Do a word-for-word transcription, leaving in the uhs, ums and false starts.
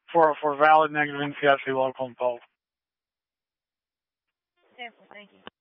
for for valid negative N C I C local and poll. Simple, thank you.